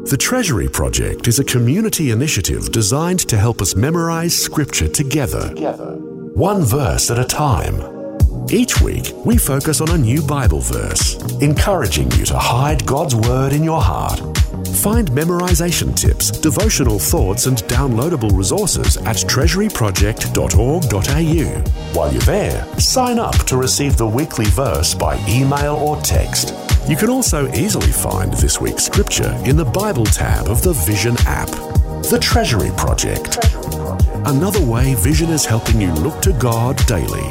The Treasury Project is a community initiative designed to help us memorize Scripture together, one verse at a time. Each week, we focus on a new Bible verse, encouraging you to hide God's Word in your heart. Find memorization tips, devotional thoughts, and downloadable resources at treasuryproject.org.au. While you're there, sign up to receive the weekly verse by email or text. You can also easily find this week's scripture in the Bible tab of the Vision app. The Treasury Project. Another way Vision is helping you look to God daily.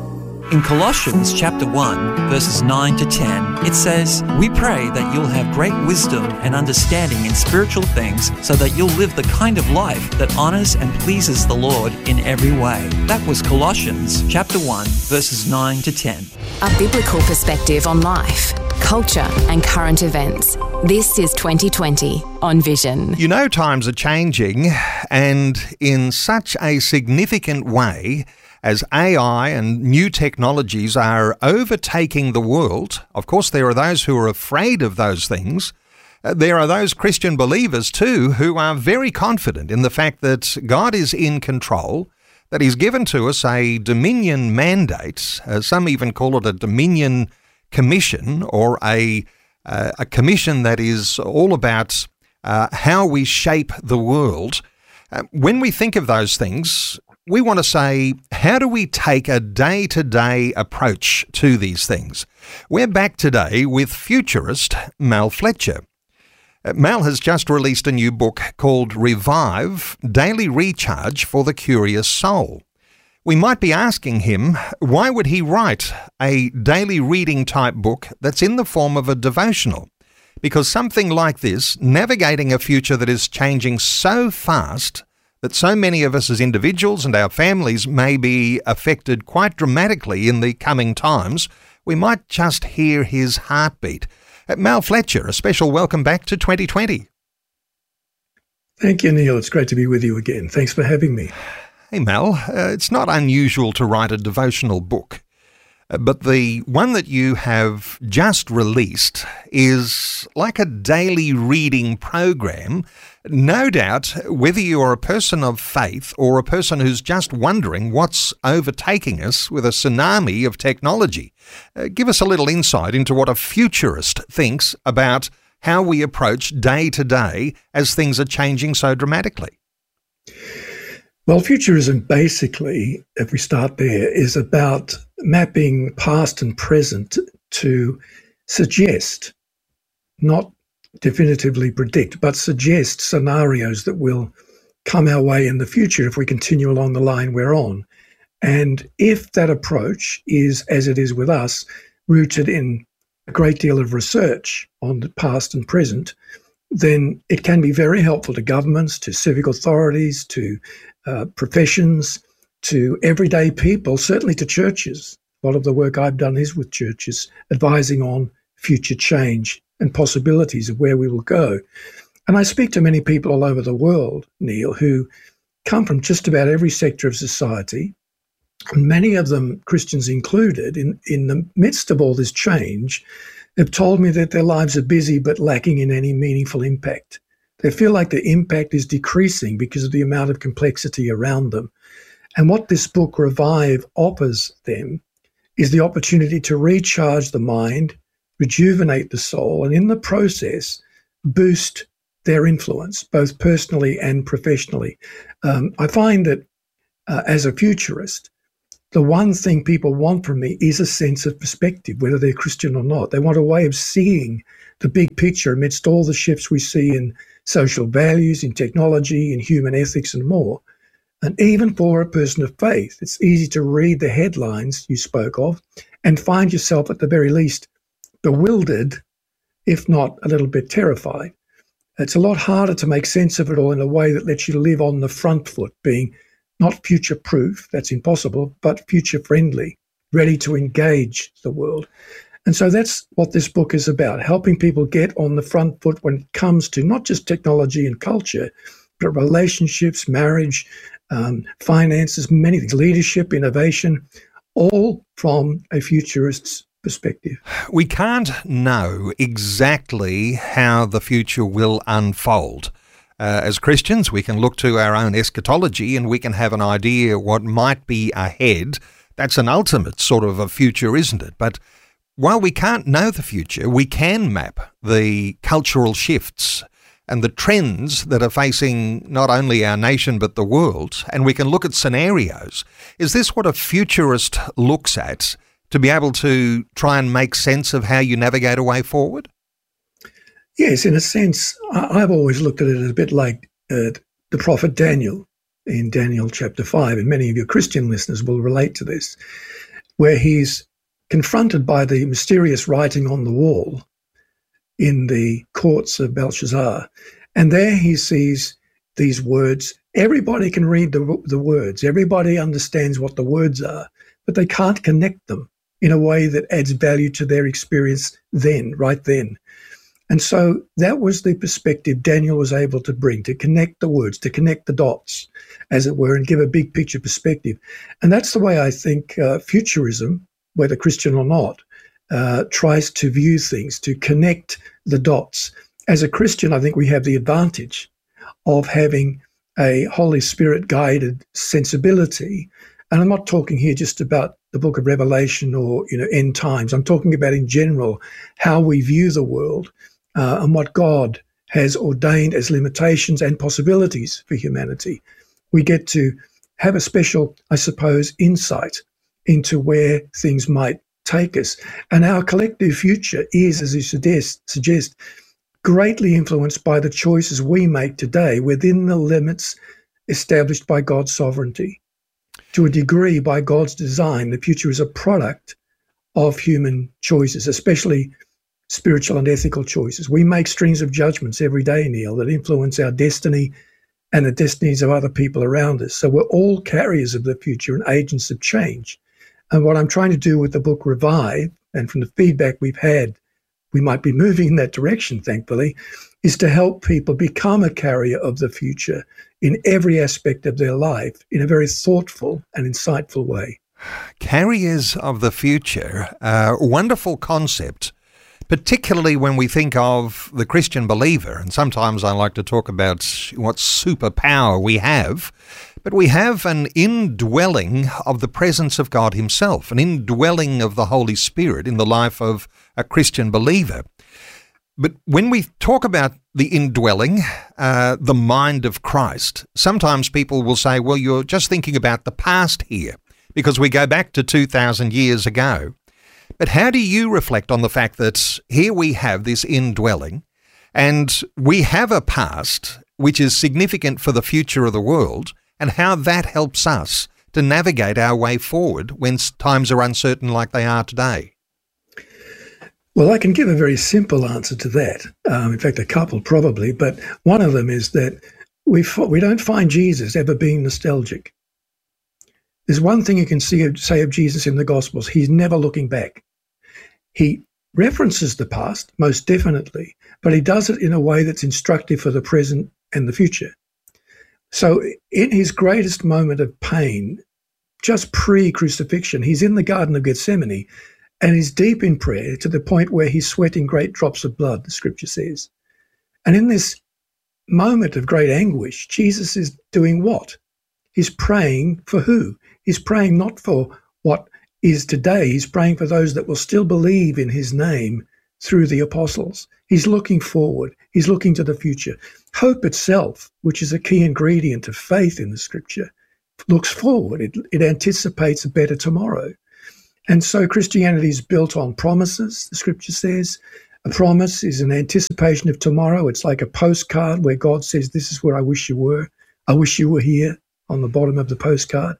In Colossians chapter 1, verses 9 to 10, it says, "We pray that you'll have great wisdom and understanding in spiritual things so that you'll live the kind of life that honors and pleases the Lord in every way." That was Colossians chapter 1, verses 9 to 10. A biblical perspective on life, culture and current events. This is 2020 on Vision. You know, times are changing, and in such a significant way as AI and new technologies are overtaking the world. Of course, there are those who are afraid of those things. There are those Christian believers too who are very confident in the fact that God is in control, that He's given to us a dominion mandate. Some even call it a dominion commission, or a commission that is all about how we shape the world. When we think of those things, we want to say, how do we take a day-to-day approach to these things? We're back today with futurist Mal Fletcher. Mal has just released a new book called Revive, Daily Recharge for the Curious Soul. We might be asking him, why would he write a daily reading type book that's in the form of a devotional? Because something like this, navigating a future that is changing so fast that so many of us as individuals and our families may be affected quite dramatically in the coming times, we might just hear his heartbeat. Mal Fletcher, a special welcome back to 2020. Thank you, Neil. It's great to be with you again. Thanks for having me. Hey, Mal, it's not unusual to write a devotional book, but the one that you have just released is like a daily reading program. No doubt, whether you are a person of faith or a person who's just wondering what's overtaking us with a tsunami of technology, give us a little insight into what a futurist thinks about how we approach day to day as things are changing so dramatically. Well, futurism basically, if we start there, is about mapping past and present to suggest, not definitively predict, but suggest scenarios that will come our way in the future if we continue along the line we're on. And if that approach is, as it is with us, rooted in a great deal of research on the past and present, then it can be very helpful to governments, to civic authorities, to professions, to everyday people, certainly to churches. A lot of the work I've done is with churches, advising on future change and possibilities of where we will go. And I speak to many people all over the world, Neil, who come from just about every sector of society, and many of them, Christians included, in the midst of all this change, have told me that their lives are busy but lacking in any meaningful impact. They feel like the impact is decreasing because of the amount of complexity around them. And what this book, Revive, offers them is the opportunity to recharge the mind, rejuvenate the soul, and in the process, boost their influence, both personally and professionally. I find that as a futurist, the one thing people want from me is a sense of perspective, whether they're Christian or not. They want a way of seeing the big picture amidst all the shifts we see in social values, in technology, in human ethics and more. And even for a person of faith, it's easy to read the headlines you spoke of and find yourself at the very least bewildered, if not a little bit terrified. It's a lot harder to make sense of it all in a way that lets you live on the front foot, being not future-proof, that's impossible, but future-friendly, ready to engage the world. And so that's what this book is about, helping people get on the front foot when it comes to not just technology and culture, but relationships, marriage, finances, many things, leadership, innovation, all from a futurist's perspective? We can't know exactly how the future will unfold. As Christians, we can look to our own eschatology and we can have an idea what might be ahead. That's an ultimate sort of a future, isn't it? But while we can't know the future, we can map the cultural shifts and the trends that are facing not only our nation but the world, and we can look at scenarios. Is this what a futurist looks at to be able to try and make sense of how you navigate a way forward? Yes, in a sense, I've always looked at it as a bit like the prophet Daniel in Daniel chapter 5, and many of your Christian listeners will relate to this, where he's confronted by the mysterious writing on the wall in the courts of Belshazzar. And there he sees these words. Everybody can read the words. Everybody understands what the words are, but they can't connect them in a way that adds value to their experience right then. And so that was the perspective Daniel was able to bring, to connect the words, to connect the dots, as it were, and give a big picture perspective. And that's the way I think futurism, whether Christian or not, tries to view things, to connect the dots. As a Christian, I think we have the advantage of having a Holy Spirit-guided sensibility. And I'm not talking here just about the book of Revelation or end times. I'm talking about in general how we view the world and what God has ordained as limitations and possibilities for humanity. We get to have a special, I suppose, insight into where things might take us. And our collective future is, as you suggest, greatly influenced by the choices we make today within the limits established by God's sovereignty. To a degree, by God's design, the future is a product of human choices, especially spiritual and ethical choices. We make strings of judgments every day, Neil, that influence our destiny and the destinies of other people around us. So we're all carriers of the future and agents of change. And what I'm trying to do with the book Revive, and from the feedback we've had, we might be moving in that direction, thankfully, is to help people become a carrier of the future in every aspect of their life in a very thoughtful and insightful way. Carriers of the future, a wonderful concept, particularly when we think of the Christian believer. And sometimes I like to talk about what superpower we have. But we have an indwelling of the presence of God himself, an indwelling of the Holy Spirit in the life of a Christian believer. But when we talk about the indwelling, the mind of Christ, sometimes people will say, well, you're just thinking about the past here, because we go back to 2,000 years ago. But how do you reflect on the fact that here we have this indwelling, and we have a past which is significant for the future of the world, and how that helps us to navigate our way forward when times are uncertain like they are today? Well, I can give a very simple answer to that. In fact, a couple probably, but one of them is that we don't find Jesus ever being nostalgic. There's one thing you can say of Jesus in the Gospels. He's never looking back. He references the past, most definitely, but he does it in a way that's instructive for the present and the future. So in his greatest moment of pain, just pre-crucifixion, he's in the Garden of Gethsemane and he's deep in prayer to the point where he's sweating great drops of blood, the scripture says. And in this moment of great anguish, Jesus is doing what? He's praying for who? He's praying not for what is today. He's praying for those that will still believe in his name through the apostles. He's looking forward. He's looking to the future. Hope itself, which is a key ingredient of faith in the scripture, looks forward. It anticipates a better tomorrow. And so Christianity is built on promises, the scripture says. A promise is an anticipation of tomorrow. It's like a postcard where God says, this is where I wish you were. I wish you were here, on the bottom of the postcard.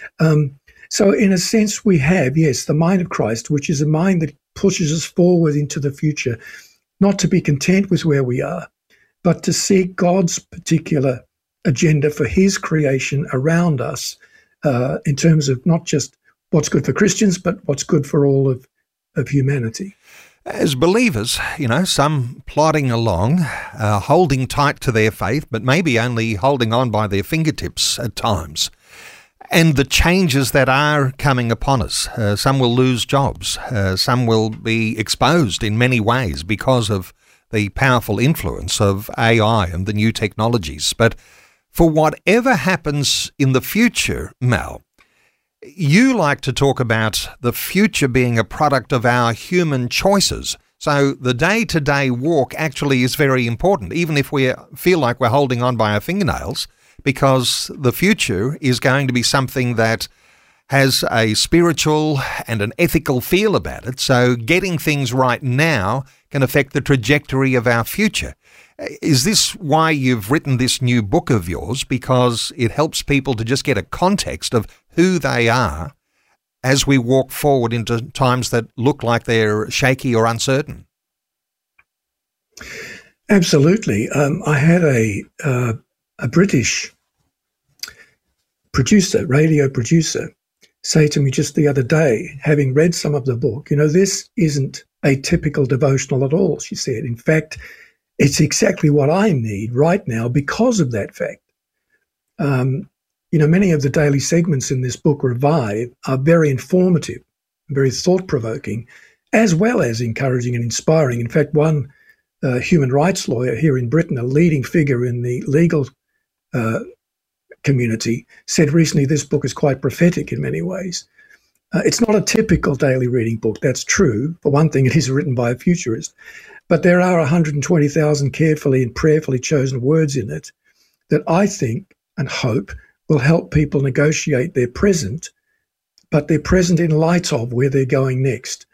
So in a sense, we have, yes, the mind of Christ, which is a mind that pushes us forward into the future, not to be content with where we are, but to seek God's particular agenda for his creation around us in terms of not just what's good for Christians, but what's good for all of humanity. As believers, some plodding along, holding tight to their faith, but maybe only holding on by their fingertips at times. and the changes that are coming upon us. Some will lose jobs. Some will be exposed in many ways because of the powerful influence of AI and the new technologies. But for whatever happens in the future, Mal, you like to talk about the future being a product of our human choices. So the day-to-day walk actually is very important, even if we feel like we're holding on by our fingernails, because the future is going to be something that has a spiritual and an ethical feel about it. So getting things right now can affect the trajectory of our future. Is this why you've written this new book of yours? Because it helps people to just get a context of who they are as we walk forward into times that look like they're shaky or uncertain? Absolutely. I had a British producer, radio producer, say to me just the other day, having read some of the book, this isn't a typical devotional at all, she said. In fact, it's exactly what I need right now because of that fact. Many of the daily segments in this book, Revive, are very informative, very thought-provoking, as well as encouraging and inspiring. In fact, one human rights lawyer here in Britain, a leading figure in the legal community, said recently this book is quite prophetic in many ways. It's not a typical daily reading book, that's true. For one thing, it is written by a futurist. But there are 120,000 carefully and prayerfully chosen words in it that I think and hope will help people negotiate their present, but their present in light of where they're going next.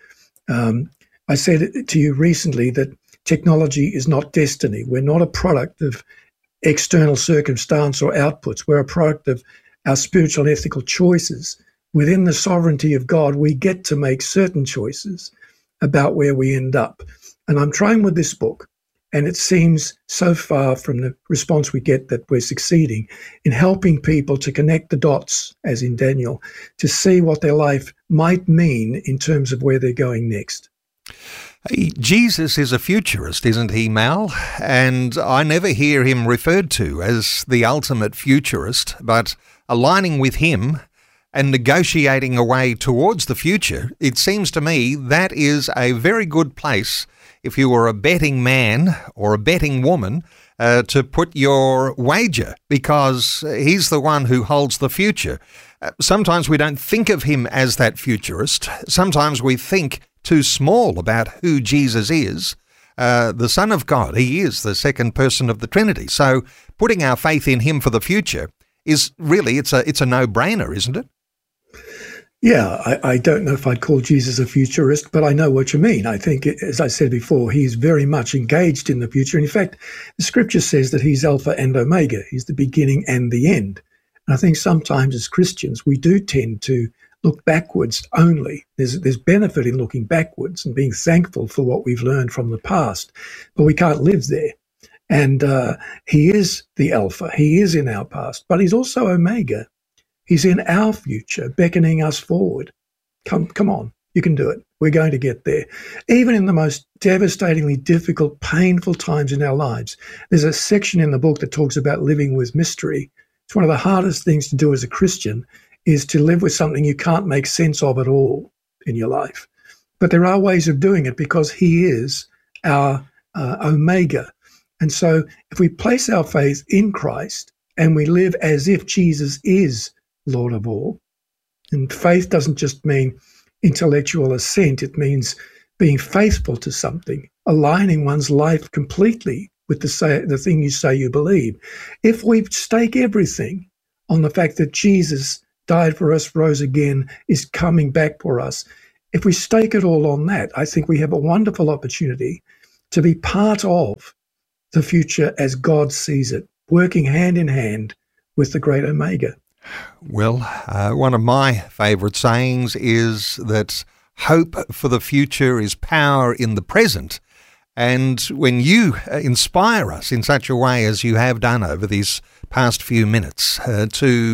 I said to you recently that technology is not destiny. We're not a product of external circumstance or outputs. We're a product of our spiritual and ethical choices. Within the sovereignty of God, we get to make certain choices about where we end up. And I'm trying with this book, and it seems so far from the response we get that we're succeeding in helping people to connect the dots, as in Daniel, to see what their life might mean in terms of where they're going next. Jesus is a futurist, isn't he, Mal? And I never hear him referred to as the ultimate futurist, but aligning with him and negotiating a way towards the future, it seems to me that is a very good place if you were a betting man or a betting woman to put your wager, because he's the one who holds the future. Sometimes we don't think of him as that futurist. Sometimes we think too small about who Jesus is, the Son of God. He is the second person of the Trinity. So putting our faith in him for the future is really, it's a no-brainer, isn't it? Yeah, I don't know if I'd call Jesus a futurist, but I know what you mean. I think, as I said before, he's very much engaged in the future. In fact, the scripture says that he's Alpha and Omega. He's the beginning and the end. And I think sometimes as Christians, we do tend to look backwards only. There's benefit in looking backwards and being thankful for what we've learned from the past, but we can't live there. And he is the Alpha. He is in our past, but he's also Omega. He's in our future, beckoning us forward. Come on, you can do it. We're going to get there. Even in the most devastatingly difficult, painful times in our lives, there's a section in the book that talks about living with mystery. It's one of the hardest things to do as a Christian, is to live with something you can't make sense of at all in your life. But there are ways of doing it because he is our Omega. And so if we place our faith in Christ and we live as if Jesus is Lord of all, and faith doesn't just mean intellectual assent, it means being faithful to something, aligning one's life completely with the thing you say you believe. If we stake everything on the fact that Jesus died for us, rose again, is coming back for us, if we stake it all on that, I think we have a wonderful opportunity to be part of the future as God sees it, working hand in hand with the great Omega. Well, one of my favourite sayings is that hope for the future is power in the present. And when you inspire us in such a way as you have done over these past few minutes to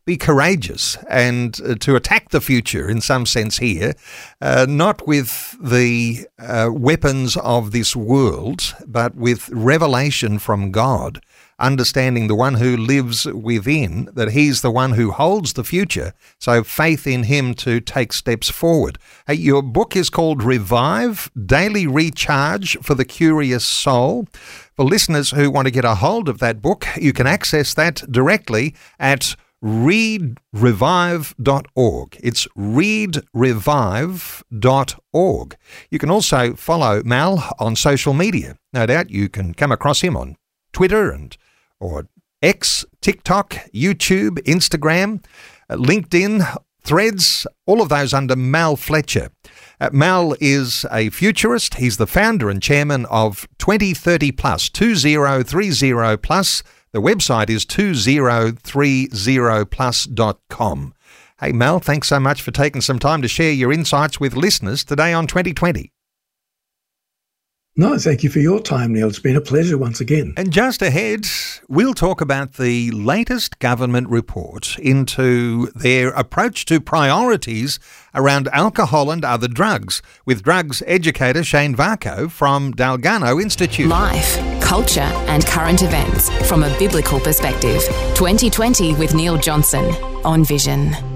be courageous and to attack the future in some sense here, not with the weapons of this world, but with revelation from God, understanding the one who lives within, that he's the one who holds the future, so faith in him to take steps forward. Hey, your book is called Revive, Daily Recharge for the Curious Soul. For listeners who want to get a hold of that book, you can access that directly at readrevive.org. It's readrevive.org. You can also follow Mal on social media. No doubt you can come across him on Twitter or X, TikTok, YouTube, Instagram, LinkedIn, Threads, all of those under Mal Fletcher. Mal is a futurist. He's the founder and chairman of 2030 Plus, 2030 Plus. The website is 2030plus.com. Hey, Mal, thanks so much for taking some time to share your insights with listeners today on 2020. No, thank you for your time, Neil. It's been a pleasure once again. And just ahead, we'll talk about the latest government report into their approach to priorities around alcohol and other drugs with drugs educator Shane Varco from Dalgarno Institute. Life, culture and current events from a biblical perspective. 2020 with Neil Johnson on Vision.